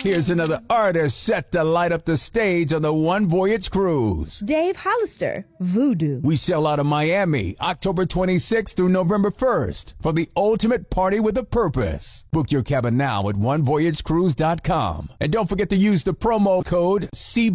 Here's another artist set to light up the stage on the One Voyage Cruise. Dave Hollister, Voodoo. We sail out of Miami, October 26th through November 1st for the ultimate party with a purpose. Book your cabin now at onevoyagecruise.com. And don't forget to use the promo code CB